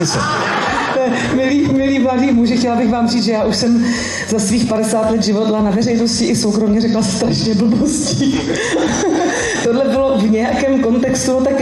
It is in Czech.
Milí mladí muži, chtěla bych vám říct, že já už jsem za svých 50 let života na veřejnosti i soukromně řekla strašně blbostí. Tohle bylo v nějakém kontextu, tak